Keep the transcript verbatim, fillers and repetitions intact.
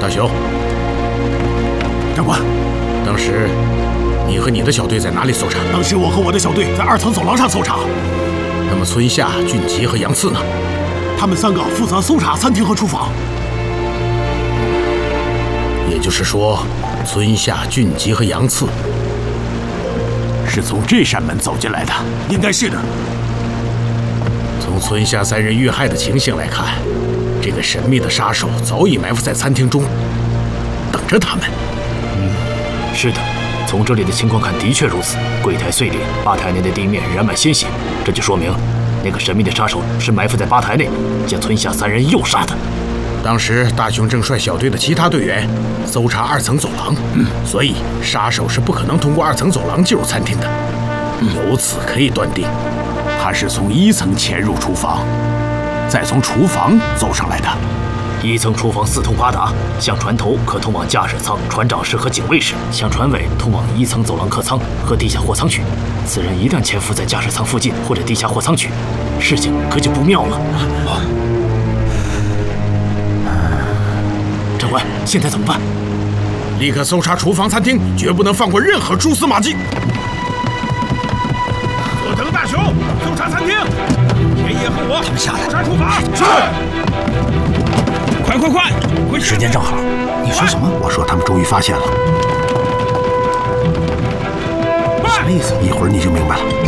雄， 长官， 当时你和你的小队在哪里搜查？ 当时我和我的小队在二层走廊上搜查。 那么村下、俊吉和杨次呢？ 他们三个负责搜查餐厅和厨房。 也就是说，村下、俊吉和杨次是从这扇门走进来的，应该是的。 从村下三人遇害的情形来看，这个神秘的杀手早已埋伏在餐厅中，等着他们。 嗯，是的，从这里的情况看，的确如此。柜台碎裂，吧台内的地面染满鲜血，这就说明那个神秘的杀手是埋伏在吧台内，将村下三人诱杀的。 当时大雄正率小队的其他队员搜查二层走廊，嗯，所以杀手是不可能通过二层走廊进入餐厅的。由此可以断定， 他是从一层潜入厨房，再从厨房走上来的。 一层厨房四通八达，向船头可通往驾驶舱、船长室和警卫室，向船尾通往一层走廊客舱和地下货舱区。此人一旦潜伏在驾驶舱附近或者地下货舱区，事情可就不妙了。啊长官，现在怎么办？ 立刻搜查厨房、餐厅，绝不能放过任何蛛丝马迹。佐藤大雄，搜查餐厅；田野和我， 他们下来， 搜查厨房。是。快快快，快！ 时间正好。你说什么？ 我说他们终于发现了。什么意思？一会儿你就明白了。